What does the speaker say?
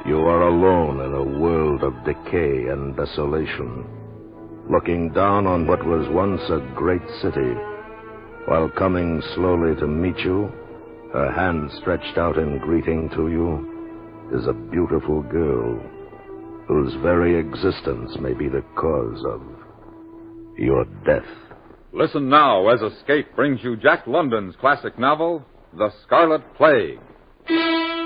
You are alone in a world of decay and desolation, looking down on what was once a great city, while coming slowly to meet you, her hand stretched out in greeting to you, is a beautiful girl whose very existence may be the cause of your death. Listen now as Escape brings you Jack London's classic novel, The Scarlet Plague.